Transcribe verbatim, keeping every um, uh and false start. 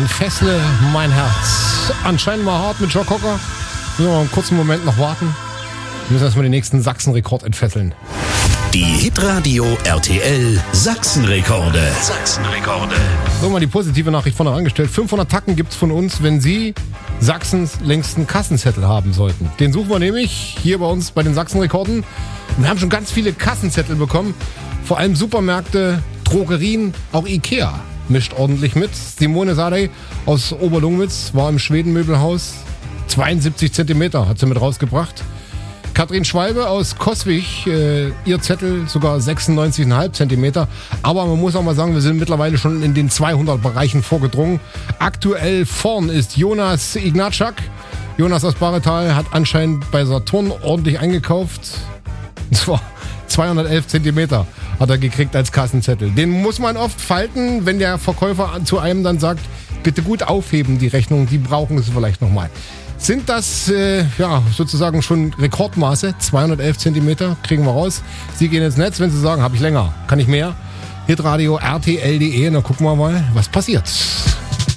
Entfessle mein Herz. Anscheinend mal hart mit Joe Cocker. Müssen wir einen kurzen Moment noch warten. Wir müssen erstmal den nächsten Sachsen-Rekord entfesseln. Die Hitradio R T L Sachsen-Rekorde. Sachsen-Rekorde. So, mal die positive Nachricht vorne angestellt. fünfhundert Tacken gibt's von uns, wenn Sie Sachsens längsten Kassenzettel haben sollten. Den suchen wir nämlich hier bei uns bei den Sachsen-Rekorden. Wir haben schon ganz viele Kassenzettel bekommen. Vor allem Supermärkte, Drogerien, auch Ikea mischt ordentlich mit. Simone Sadei aus Oberlungwitz war im Schwedenmöbelhaus. zweiundsiebzig Zentimeter hat sie mit rausgebracht. Katrin Schwalbe aus Coswig, äh, ihr Zettel sogar sechsundneunzig Komma fünf Zentimeter. Aber man muss auch mal sagen, wir sind mittlerweile schon in den zweihundert Bereichen vorgedrungen. Aktuell vorn ist Jonas Ignatschak. Jonas aus Baretal hat anscheinend bei Saturn ordentlich eingekauft. Und zwar zweihundertelf Zentimeter hat er gekriegt als Kassenzettel. Den muss man oft falten, wenn der Verkäufer zu einem dann sagt, bitte gut aufheben die Rechnung, die brauchen es vielleicht nochmal. Sind das äh, ja sozusagen schon Rekordmaße? zweihundertelf Zentimeter kriegen wir raus. Sie gehen ins Netz, wenn Sie sagen, habe ich länger, kann ich mehr. Hitradio R T L punkt de und dann gucken wir mal, was passiert.